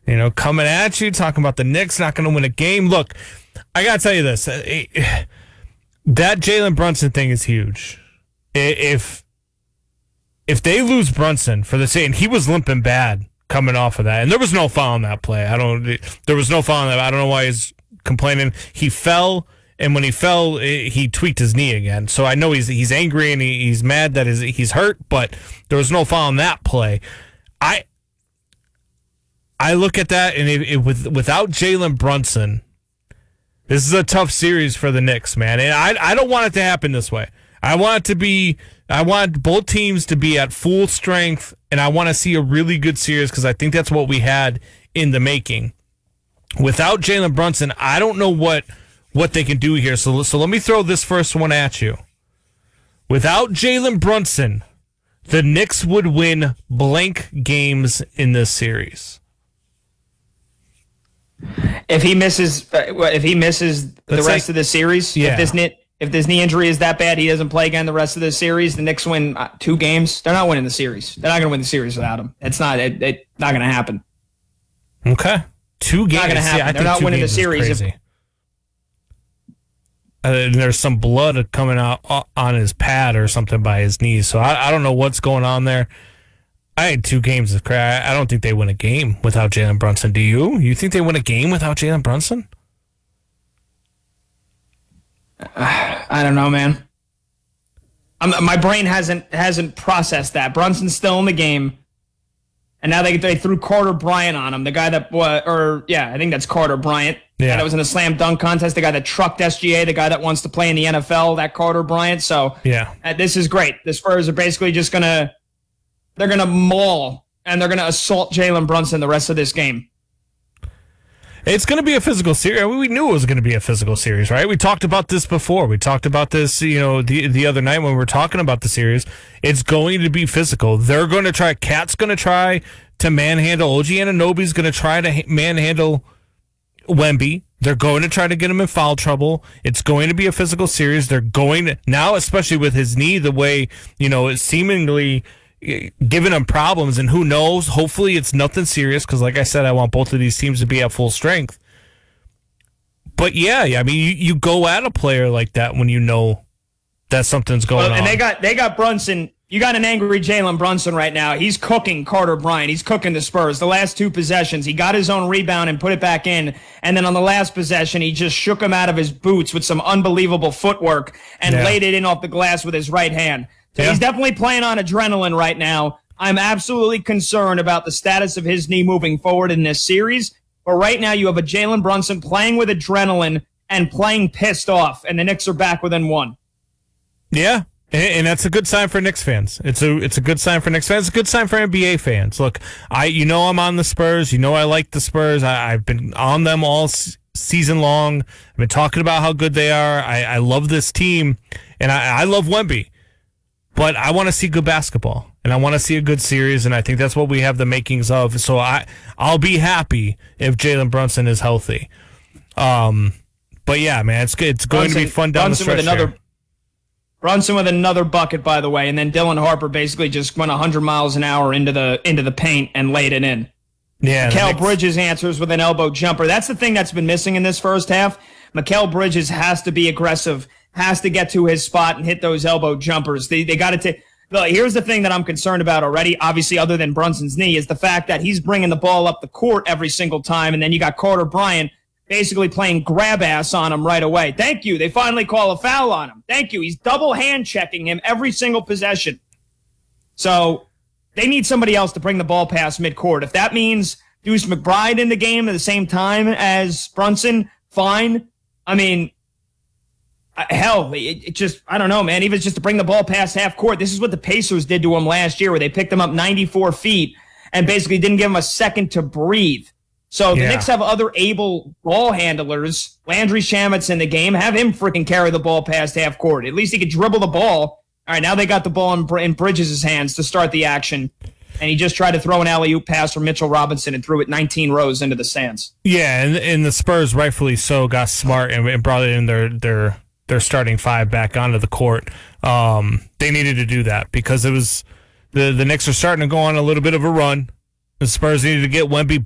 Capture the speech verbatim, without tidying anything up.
You know, coming at you, talking about the Knicks not going to win a game. Look, I got to tell you this. That Jalen Brunson thing is huge. If if they lose Brunson for the same, and he was limping bad coming off of that, and there was no foul on that play. I don't. There was no foul on that. I don't know why he's complaining. He fell, and when he fell, he tweaked his knee again. So I know he's he's angry and he, he's mad that his, he's hurt, but there was no foul on that play. I I look at that, and it, it, with without Jalen Brunson, this is a tough series for the Knicks, man. And I I don't want it to happen this way. I want it to be. I want both teams to be at full strength, and I want to see a really good series because I think that's what we had in the making. Without Jalen Brunson, I don't know what what they can do here. So so let me throw this first one at you. Without Jalen Brunson, the Knicks would win blank games in this series. If he misses, if he misses the Let's rest say, of the series, yeah. if this knee, if this knee injury is that bad, he doesn't play again the rest of the series. The Knicks win uh, two games. They're not winning the series. They're not going to win the series without him. It's not. It, it not going to happen. Okay, two games. Not going to happen. Yeah, I They're think not two winning the games is series. crazy. Uh, and there's some blood coming out on his pad or something by his knees. So I, I don't know what's going on there. I had two games of crack. I don't think they win a game without Jalen Brunson. Do you? You think they win a game without Jalen Brunson? I don't know, man. I'm, my brain hasn't hasn't processed that. Brunson's still in the game, and now they they threw Carter Bryant on him. The guy that uh, or yeah, I think that's Carter Bryant. Yeah, that was in a slam dunk contest. The guy that trucked S G A, the guy that wants to play in the N F L. That Carter Bryant. So yeah, uh, this is great. The Spurs are basically just gonna they're gonna maul and they're gonna assault Jalen Brunson the rest of this game. It's going to be a physical series. I mean, we knew it was going to be a physical series, right? We talked about this before. We talked about this, you know, the the other night when we were talking about the series. It's going to be physical. They're going to try. Cat's going to try to manhandle. O G Anunoby's going to try to manhandle Wemby. They're going to try to get him in foul trouble. It's going to be a physical series. They're going to now, especially with his knee, the way you know it's seemingly giving them problems, and who knows, hopefully it's nothing serious because like I said, I want both of these teams to be at full strength. But yeah, I mean, you, you go at a player like that when you know that something's going well, and on. And they got they got Brunson. You got an angry Jalen Brunson right now. He's cooking Carter Bryant. He's cooking the Spurs. The last two possessions, he got his own rebound and put it back in. And then on the last possession, he just shook him out of his boots with some unbelievable footwork and yeah. laid it in off the glass with his right hand. So yeah. he's definitely playing on adrenaline right now. I'm absolutely concerned about the status of his knee moving forward in this series. But right now, you have a Jalen Brunson playing with adrenaline and playing pissed off, and the Knicks are back within one. Yeah. And that's a good sign for Knicks fans. It's a it's a good sign for Knicks fans. It's a good sign for N B A fans. Look, I you know I'm on the Spurs. You know I like the Spurs. I, I've been on them all s- season long. I've been talking about how good they are. I, I love this team, and I, I love Wemby. But I want to see good basketball, and I want to see a good series, and I think that's what we have the makings of. So I I'll be happy if Jalen Brunson is healthy. Um, but yeah, man, it's it's going Brunson, to be fun down Brunson the stretch with another. here. Brunson with another bucket, by the way, and then Dylan Harper basically just went one hundred miles an hour into the into the paint and laid it in. Yeah, Mikal Knicks- Bridges answers with an elbow jumper. That's the thing that's been missing in this first half. Mikal Bridges has to be aggressive, has to get to his spot and hit those elbow jumpers. They they got to take. Look, here's the thing that I'm concerned about already, obviously, other than Brunson's knee, is the fact that he's bringing the ball up the court every single time, and then you got Carter Bryant basically playing grab ass on him right away. Thank you. They finally call a foul on him. Thank you. He's double hand checking him every single possession. So they need somebody else to bring the ball past midcourt. If that means Deuce McBride in the game at the same time as Brunson, fine. I mean, hell, it, it just, I don't know, man. Even just to bring the ball past half court. This is what the Pacers did to him last year, where they picked him up ninety-four feet and basically didn't give him a second to breathe. So the yeah. Knicks have other able ball handlers. Landry Shamit's in the game. Have him freaking carry the ball past half court. At least he could dribble the ball. All right, now they got the ball in, in Bridges' hands to start the action. And he just tried to throw an alley-oop pass from Mitchell Robinson and threw it nineteen rows into the stands. Yeah, and, and the Spurs, rightfully so, got smart and, and brought in their, their, their starting five back onto the court. Um, they needed to do that because it was the, the Knicks are starting to go on a little bit of a run. The Spurs needed to get Wemby